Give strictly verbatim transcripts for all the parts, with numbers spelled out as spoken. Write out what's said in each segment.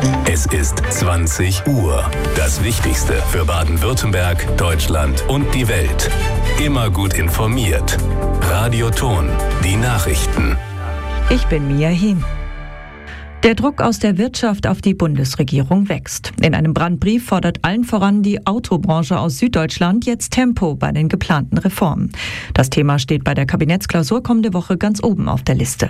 Es ist zwanzig Uhr. Das Wichtigste für Baden-Württemberg, Deutschland und die Welt. Immer gut informiert. Radio Ton, die Nachrichten. Ich bin Mia Hien. Der Druck aus der Wirtschaft auf die Bundesregierung wächst. In einem Brandbrief fordert allen voran die Autobranche aus Süddeutschland jetzt Tempo bei den geplanten Reformen. Das Thema steht bei der Kabinettsklausur kommende Woche ganz oben auf der Liste.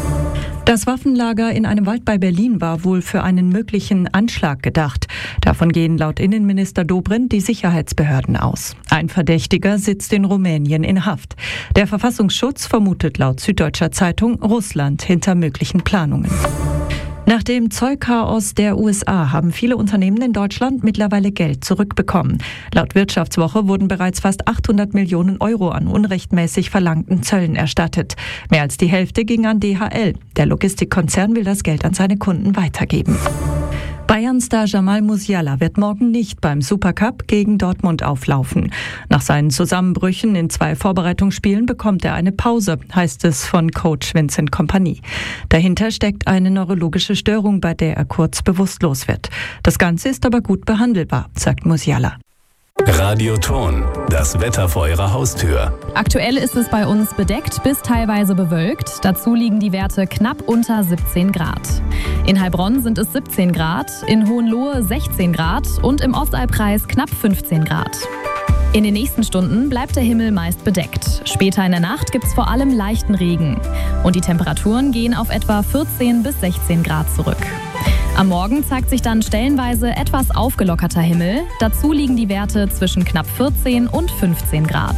Das Waffenlager in einem Wald bei Berlin war wohl für einen möglichen Anschlag gedacht. Davon gehen laut Innenminister Dobrindt die Sicherheitsbehörden aus. Ein Verdächtiger sitzt in Rumänien in Haft. Der Verfassungsschutz vermutet laut Süddeutscher Zeitung Russland hinter möglichen Planungen. Nach dem Zollchaos der U S A haben viele Unternehmen in Deutschland mittlerweile Geld zurückbekommen. Laut Wirtschaftswoche wurden bereits fast achthundert Millionen Euro an unrechtmäßig verlangten Zöllen erstattet. Mehr als die Hälfte ging an D H L. Der Logistikkonzern will das Geld an seine Kunden weitergeben. Bayern-Star Jamal Musiala wird morgen nicht beim Supercup gegen Dortmund auflaufen. Nach seinen Zusammenbrüchen in zwei Vorbereitungsspielen bekommt er eine Pause, heißt es von Coach Vincent Kompany. Dahinter steckt eine neurologische Störung, bei der er kurz bewusstlos wird. Das Ganze ist aber gut behandelbar, sagt Musiala. Radio Ton, das Wetter vor Ihrer Haustür. Aktuell ist es bei uns bedeckt bis teilweise bewölkt. Dazu liegen die Werte knapp unter siebzehn Grad. In Heilbronn sind es siebzehn Grad, in Hohenlohe sechzehn Grad und im Ostallkreis knapp fünfzehn Grad. In den nächsten Stunden bleibt der Himmel meist bedeckt. Später in der Nacht gibt es vor allem leichten Regen. Und die Temperaturen gehen auf etwa vierzehn bis sechzehn Grad zurück. Am Morgen zeigt sich dann stellenweise etwas aufgelockerter Himmel. Dazu liegen die Werte zwischen knapp vierzehn und fünfzehn Grad.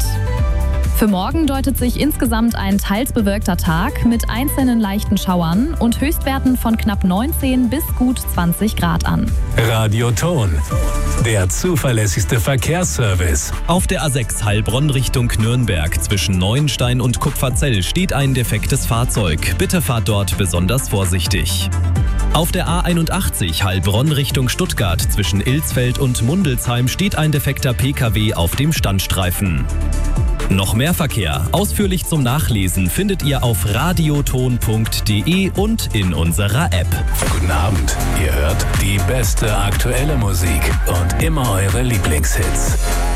Für morgen deutet sich insgesamt ein teils bewölkter Tag mit einzelnen leichten Schauern und Höchstwerten von knapp neunzehn bis gut zwanzig Grad an. Radio Ton, der zuverlässigste Verkehrsservice. Auf der A sechs Heilbronn Richtung Nürnberg zwischen Neuenstein und Kupferzell steht ein defektes Fahrzeug. Bitte fahrt dort besonders vorsichtig. Auf der A einundachtzig Heilbronn Richtung Stuttgart zwischen Ilsfeld und Mundelsheim steht ein defekter P K W auf dem Standstreifen. Noch mehr Verkehr, ausführlich zum Nachlesen, findet ihr auf radioton punkt de und in unserer App. Guten Abend, ihr hört die beste aktuelle Musik und immer eure Lieblingshits.